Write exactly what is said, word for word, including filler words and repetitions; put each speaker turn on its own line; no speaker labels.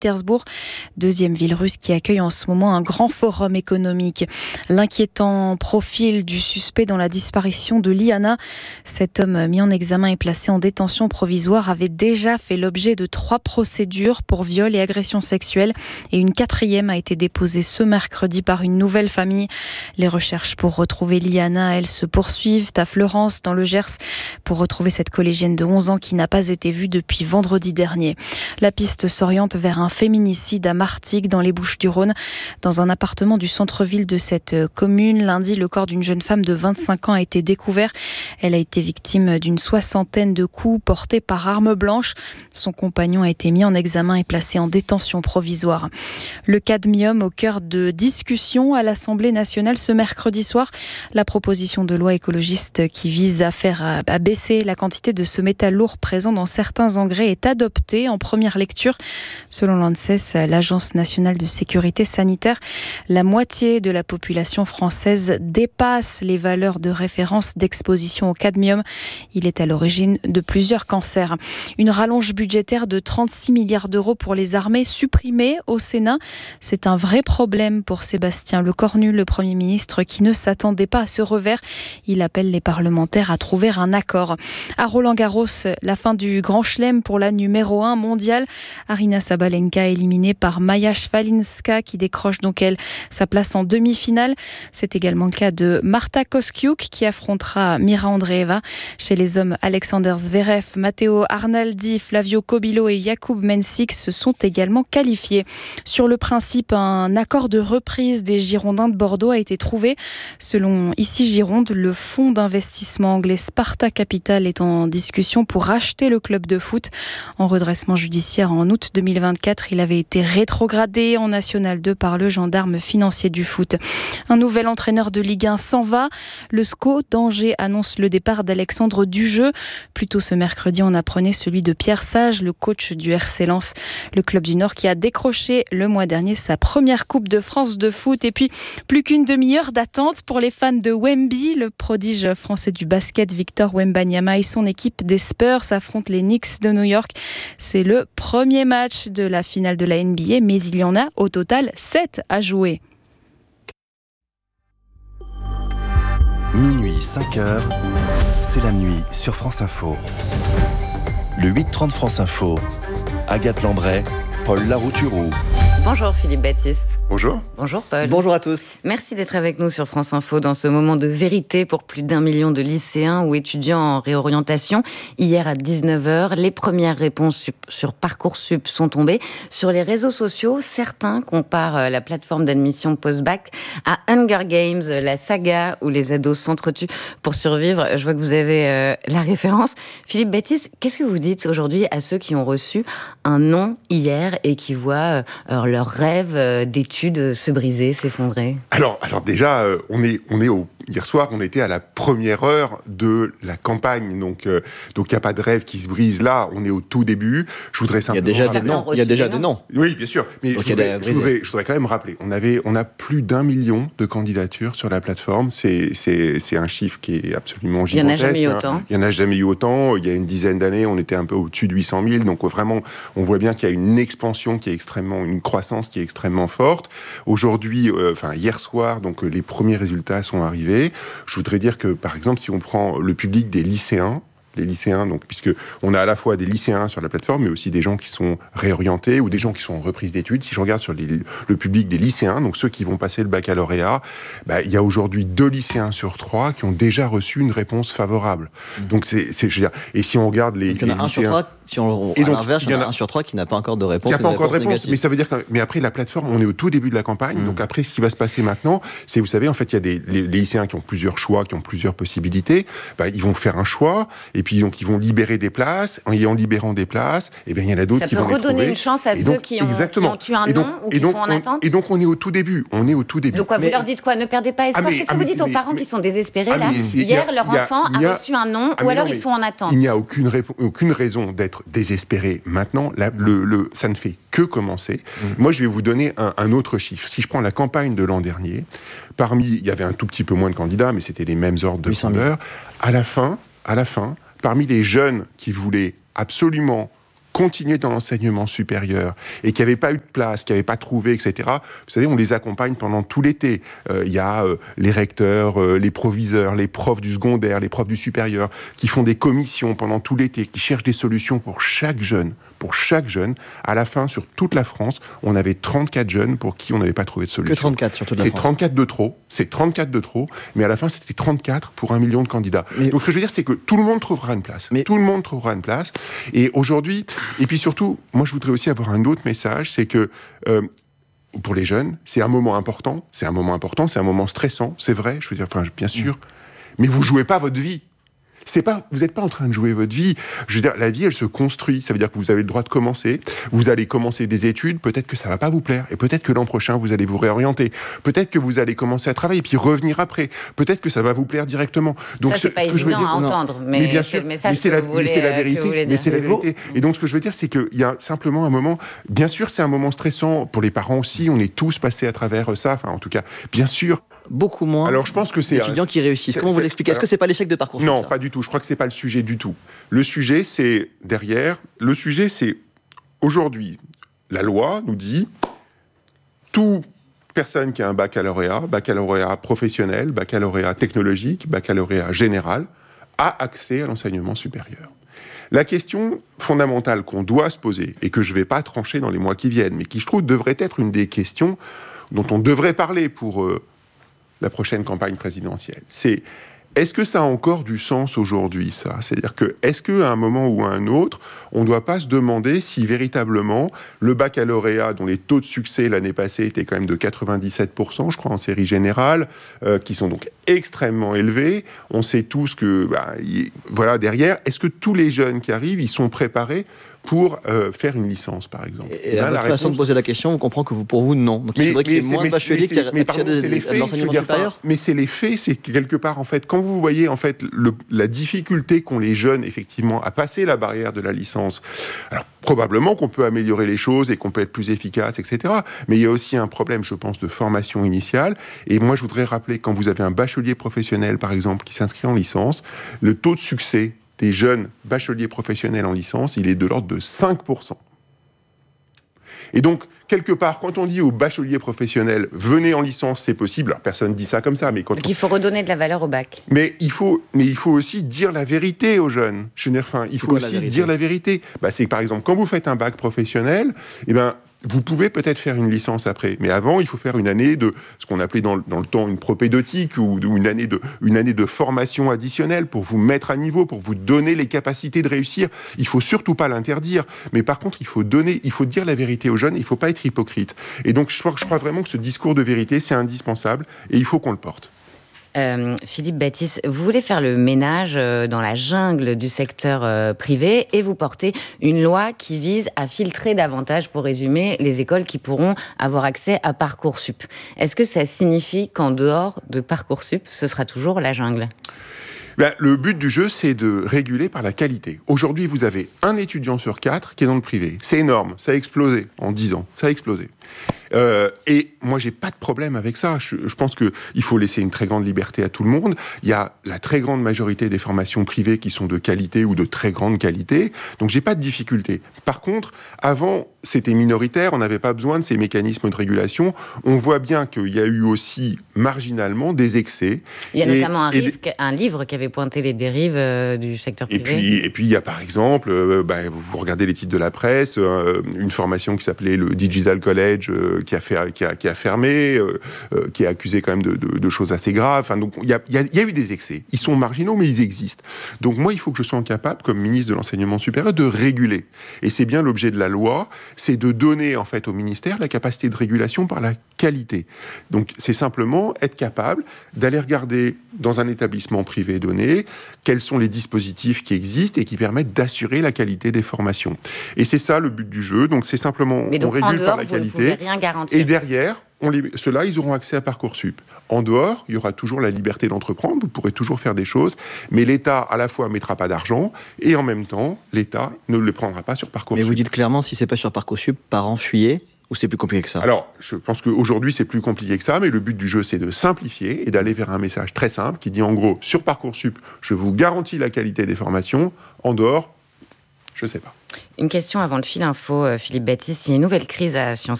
Saint-Pétersbourg, deuxième ville russe qui accueille en ce moment un grand forum économique. L'inquiétant profil du suspect dans la disparition de Liana, cet homme mis en examen et placé en détention provisoire avait déjà fait l'objet de trois procédures pour viol et agression sexuelle et une quatrième a été déposée ce mercredi par une nouvelle famille. Les recherches pour retrouver Liana, elles se poursuivent à Fleurance dans le Gers pour retrouver cette collégienne de onze ans qui n'a pas été vue depuis vendredi dernier. La piste s'oriente vers un féminicide à Martigues dans les Bouches-du-Rhône. Dans un appartement du centre-ville de cette commune, lundi, le corps d'une jeune femme de vingt-cinq ans a été découvert. Elle a été victime d'une soixantaine de coups portés par arme blanche. Son compagnon a été mis en examen et placé en détention provisoire. Le cadmium au cœur de discussions à l'Assemblée nationale ce mercredi soir. La proposition de loi écologiste qui vise à faire à baisser la quantité de ce métal lourd présent dans certains engrais est adoptée en première lecture. Selon l'ANSES, l'Agence nationale de sécurité sanitaire, la moitié de la population française dépasse les valeurs de référence d'exposition au cadmium. Il est à l'origine de plusieurs cancers. Une rallonge budgétaire de trente-six milliards d'euros pour les armées supprimée au Sénat. C'est un vrai problème pour Sébastien Lecornu, le Premier ministre, qui ne s'attendait pas à ce revers. Il appelle les parlementaires à trouver un accord. À Roland-Garros, la fin du Grand Chelem pour la numéro un mondiale. Aryna Sabalenka éliminée par Maja Svalinska qui décroche donc elle sa place en demi-finale. C'est également le cas de Marta Kostyuk qui affrontera Mira Andreeva. Chez les hommes, Alexander Zverev, Matteo Arnaldi, Flavio Cobillo et Jakub Mensik se sont également qualifiés. Sur le principe, un accord de reprise des Girondins de Bordeaux a été trouvé. Selon Ici Gironde, le fonds d'investissement anglais Sparta Capital est en discussion pour racheter le club de foot. En redressement judiciaire en août deux mille vingt-quatre, il avait été rétrogradé en National deux par le gendarme financier du foot. Un nouvel entraîneur de Ligue un s'en va. Le S C O d'Angers annonce le départ d'Alexandre Dujeu. Plus tôt ce mercredi, on apprenait celui de Pierre Sage, le coach du R C Lens, le club du Nord qui a décroché le mois dernier sa première Coupe de France de foot. Et puis, plus qu'une demi-heure d'attente pour les fans de Wemby. Le prodige français du basket Victor Wembanyama et son équipe des Spurs affrontent les Knicks de New York. C'est le premier match de la finale de la N B A, mais il y en a au total sept à jouer.
Minuit, cinq heures, c'est la nuit sur France Info. Le huit trente France Info, Agathe Lambray, Paul Larouturou.
Bonjour Philippe Baptiste.
Bonjour.
Bonjour Paul.
Bonjour à tous.
Merci d'être avec nous sur France Info dans ce moment de vérité pour plus d'un million de lycéens ou étudiants en réorientation. Hier à dix-neuf heures, les premières réponses sur Parcoursup sont tombées. Sur les réseaux sociaux, certains comparent la plateforme d'admission post-bac à Hunger Games, la saga où les ados s'entretuent pour survivre. Je vois que vous avez euh, la référence. Philippe Baptiste, qu'est-ce que vous dites aujourd'hui à ceux qui ont reçu un non hier et qui voient euh, leur rêve euh, d'études se briser, s'effondrer?
Alors, alors déjà, euh, on est, on est au, hier soir, on était à la première heure de la campagne, donc euh, donc il n'y a pas de rêve qui se brise là. On est au tout début. Je voudrais simplement.
Il y a déjà des noms. Il y a déjà des noms.
Oui, bien sûr. Mais je voudrais, je, voudrais, je voudrais quand même rappeler. On avait, on a plus d'un million de candidatures sur la plateforme. C'est c'est c'est un chiffre qui est absolument gigantesque.
Il n'y en a jamais eu autant.
Il n'y en a jamais eu autant. Il y a une dizaine d'années, on était un peu au-dessus de huit cent mille. Donc vraiment, on voit bien qu'il y a une expansion qui est extrêmement, une croissance qui est extrêmement forte. Aujourd'hui, euh, enfin hier soir, donc euh, les premiers résultats sont arrivés. Je voudrais dire que, par exemple, si on prend le public des lycéens, les lycéens, donc, puisque on a à la fois des lycéens sur la plateforme, mais aussi des gens qui sont réorientés ou des gens qui sont en reprise d'études. Si je regarde sur les, le public des lycéens, donc ceux qui vont passer le baccalauréat, bah, il y a aujourd'hui deux lycéens sur trois qui ont déjà reçu une réponse favorable. Mmh. Donc c'est, c'est, je veux dire, et si on regarde les,
donc, il y en a
les
un
lycéens,
sur trois, si on,
et
à
donc,
l'inverse, il y en a un sur trois qui n'a pas encore de réponse.
Qui n'a pas encore de réponse,
négative.
mais ça veut dire que, mais après la plateforme, on est au tout début de la campagne. Mmh. Donc après, ce qui va se passer maintenant, c'est, vous savez, en fait, il y a des les, les lycéens qui ont plusieurs choix, qui ont plusieurs possibilités. Bah, ils vont faire un choix, et puis donc ils vont libérer des places, et en libérant des places, et bien il y en a d'autres qui vont les trouver.
Ça peut redonner une chance à
et
ceux
donc,
qui, ont, qui ont eu un
donc,
non ou qui
donc,
sont en
on,
attente.
Et donc on est au tout début. On est au tout début.
Donc quoi, vous
mais,
leur dites quoi? Ne perdez pas espoir.
ah mais,
Qu'est-ce
ah
que vous
mais,
dites aux
mais,
parents
mais,
qui sont désespérés
ah
là? Hier, a, leur a, enfant a, a reçu un non,
ah
ou alors
non,
ils sont en attente.
Il n'y a aucune, répo- aucune raison d'être désespéré maintenant. La, le, le, ça ne fait que commencer. Mmh. Moi, je vais vous donner un, un autre chiffre. Si je prends la campagne de l'an dernier, parmi, il y avait un tout petit peu moins de candidats, mais c'était les mêmes ordres de grandeur. À la fin, à la fin, parmi les jeunes qui voulaient absolument continuaient dans l'enseignement supérieur et qui n'avaient pas eu de place, qui n'avaient pas trouvé, et cetera, vous savez, on les accompagne pendant tout l'été. Il euh, y a euh, les recteurs, euh, les proviseurs, les profs du secondaire, les profs du supérieur, qui font des commissions pendant tout l'été, qui cherchent des solutions pour chaque jeune. Pour chaque jeune, à la fin, sur toute la France, on avait trente-quatre jeunes pour qui on n'avait pas trouvé de solution.
Que trente-quatre sur toute la
c'est
France.
C'est trente-quatre de trop, c'est trente-quatre de trop, mais à la fin, c'était trente-quatre pour un million de candidats. Mais... Donc, ce que je veux dire, c'est que tout le monde trouvera une place. Mais... Tout le monde trouvera une place. Et aujourd'hui, et puis surtout, moi, je voudrais aussi avoir un autre message, c'est que... Euh, pour les jeunes, c'est un moment important, c'est un moment important, c'est un moment stressant, c'est vrai, je veux dire, enfin, bien sûr, mmh. mais vous jouez pas votre vie. C'est pas, vous n'êtes pas en train de jouer votre vie. Je veux dire, la vie, elle se construit. Ça veut dire que vous avez le droit de commencer. Vous allez commencer des études. Peut-être que ça va pas vous plaire. Et peut-être que l'an prochain, vous allez vous réorienter. Peut-être que vous allez commencer à travailler puis revenir après. Peut-être que ça va vous plaire directement.
Donc, ça, c'est ce, pas ce évident que je veux dire, à entendre. Mais,
mais bien sûr,
mais
c'est la,
voulez,
la vérité. Mais c'est la vérité.
Vous...
Et donc, ce que je veux dire, c'est qu'il y a simplement un moment. Bien sûr, c'est un moment stressant pour les parents aussi. On est tous passés à travers ça. Enfin, en tout cas, bien sûr.
Beaucoup moins
alors, je pense que c'est
d'étudiants
un...
qui réussissent. Comment vous l'exexpliquez ? Est-ce que c'est pas l'échec de Parcoursup ?
Non,
ça
pas du tout. Je crois que c'est pas le sujet du tout. Le sujet, c'est derrière. Le sujet, c'est aujourd'hui, la loi nous dit toute personne qui a un baccalauréat, baccalauréat professionnel, baccalauréat technologique, baccalauréat général, a accès à l'enseignement supérieur. La question fondamentale qu'on doit se poser, et que je ne vais pas trancher dans les mois qui viennent, mais qui, je trouve, devrait être une des questions dont on devrait parler pour euh, la prochaine campagne présidentielle, c'est est-ce que ça a encore du sens aujourd'hui, ça ? C'est-à-dire que, est-ce qu'à un moment ou à un autre, on ne doit pas se demander si véritablement le baccalauréat, dont les taux de succès l'année passée étaient quand même de quatre-vingt-dix-sept pour cent, je crois, en série générale, euh, qui sont donc extrêmement élevés, on sait tous que, bah, y, voilà, derrière, est-ce que tous les jeunes qui arrivent, ils sont préparés pour euh, faire une licence, par exemple.
Et, et à votre façon réponse... de poser la question, on comprend que vous, pour vous, non. Donc mais, il faudrait qu'il y ait moins de bacheliers qui accèdent à l'enseignement supérieur.
Mais c'est les faits, c'est quelque part, en fait, quand vous voyez, en fait, le, la difficulté qu'ont les jeunes, effectivement, à passer la barrière de la licence, alors, probablement qu'on peut améliorer les choses et qu'on peut être plus efficace, et cetera. Mais il y a aussi un problème, je pense, de formation initiale. Et moi, je voudrais rappeler, quand vous avez un bachelier professionnel, par exemple, qui s'inscrit en licence, le taux de succès des jeunes bacheliers professionnels en licence, il est de l'ordre de cinq pour cent. Et donc, quelque part, quand on dit aux bacheliers professionnels « venez en licence, c'est possible », alors personne ne dit ça comme ça, mais quand
donc
on...
il faut redonner de la valeur au bac.
Mais il faut, mais il faut aussi dire la vérité aux jeunes. Je veux dire, enfin, il c'est faut aussi dire la vérité. Bah, c'est par exemple, quand vous faites un bac professionnel, eh ben, vous pouvez peut-être faire une licence après, mais avant, il faut faire une année de ce qu'on appelait dans, dans le temps une propédeutique ou, ou une, année de, une année de formation additionnelle pour vous mettre à niveau, pour vous donner les capacités de réussir. Il ne faut surtout pas l'interdire, mais par contre, il faut, donner, il faut dire la vérité aux jeunes, il ne faut pas être hypocrite. Et donc, je crois, je crois vraiment que ce discours de vérité, c'est indispensable et il faut qu'on le porte.
Euh, Philippe Baptiste, vous voulez faire le ménage euh, dans la jungle du secteur euh, privé et vous portez une loi qui vise à filtrer davantage, pour résumer, les écoles qui pourront avoir accès à Parcoursup. Est-ce que ça signifie qu'en dehors de Parcoursup, ce sera toujours la jungle ?
Ben, le but du jeu, c'est de réguler par la qualité. Aujourd'hui, vous avez un étudiant sur quatre qui est dans le privé. C'est énorme, ça a explosé en dix ans, ça a explosé. Euh, et moi, j'ai pas de problème avec ça. Je, je pense qu'il faut laisser une très grande liberté à tout le monde. Il y a la très grande majorité des formations privées qui sont de qualité ou de très grande qualité. Donc, j'ai pas de difficulté. Par contre, avant, c'était minoritaire. On n'avait pas besoin de ces mécanismes de régulation. On voit bien qu'il y a eu aussi, marginalement, des excès.
Il y a
et,
notamment un, rive,
des...
un livre qui avait pointé les dérives euh, du secteur privé.
Et puis, et puis, il y a par exemple, euh, bah, vous regardez les titres de la presse, euh, une formation qui s'appelait le Digital College, euh, qui a fait, qui a, qui a fermé, euh, euh, qui est accusé quand même de, de, de choses assez graves. Enfin, donc, il y a, y, a, y a eu des excès. Ils sont marginaux, mais ils existent. Donc, moi, il faut que je sois capable, comme ministre de l'Enseignement supérieur, de réguler. Et c'est bien l'objet de la loi, c'est de donner, en fait, au ministère la capacité de régulation par la qualité. Donc, c'est simplement être capable d'aller regarder dans un établissement privé donné quels sont les dispositifs qui existent et qui permettent d'assurer la qualité des formations. Et c'est ça le but du jeu. Donc, c'est simplement,
mais donc,
on régule
en dehors,
par la
vous
qualité.
Ne pouvez rien garantir.
Et derrière, on les, ceux-là, ils auront accès à Parcoursup. En dehors, il y aura toujours la liberté d'entreprendre, vous pourrez toujours faire des choses, mais l'État, à la fois, ne mettra pas d'argent, et en même temps, l'État ne le prendra pas sur Parcoursup.
Mais vous dites clairement, si ce n'est pas sur Parcoursup, parents fuyez, ou c'est plus compliqué que ça ?
Alors, je pense qu'aujourd'hui, c'est plus compliqué que ça, mais le but du jeu, c'est de simplifier et d'aller vers un message très simple qui dit, en gros, sur Parcoursup, je vous garantis la qualité des formations, en dehors, je ne sais pas.
Une question avant le fil info, Philippe Baptiste. Il y a une nouvelle crise à Sciences